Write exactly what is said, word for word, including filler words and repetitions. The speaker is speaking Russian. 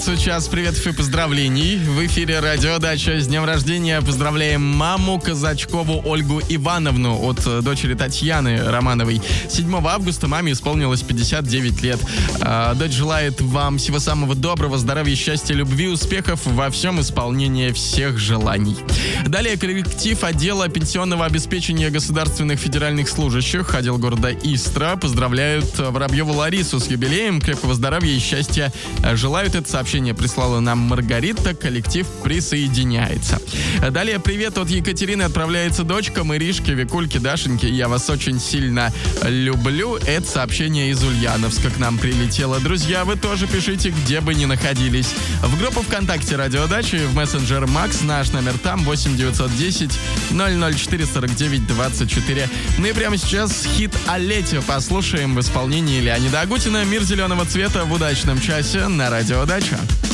Сейчас приветов и поздравлений. В эфире «Радиодача». С днем рождения поздравляем маму Казачкову Ольгу Ивановну от дочери Татьяны Романовой. седьмого августа маме исполнилось пятьдесят девять лет. А, дочь желает вам всего самого доброго, здоровья, счастья, любви, успехов во всем исполнении всех желаний. Далее коллектив отдела пенсионного обеспечения государственных федеральных служащих, отдел города Истра, поздравляют Воробьеву Ларису с юбилеем. Крепкого здоровья и счастья желают. Это сообщение прислала нам Маргарита, коллектив присоединяется. Далее привет от Екатерины отправляется дочкам Иришке, Викульке, Дашеньке. Я вас очень сильно люблю. Это сообщение из Ульяновска к нам прилетело. Друзья, вы тоже пишите, где бы ни находились. В группу ВКонтакте «Радиодачи», в мессенджер Макс, наш номер там восемь девятьсот десять ноль ноль четыре сорок девять двадцать четыре. Ну и прямо сейчас хит о лете послушаем в исполнении Леонида Агутина. «Мир зеленого цвета» в удачном часе на «Радиодача».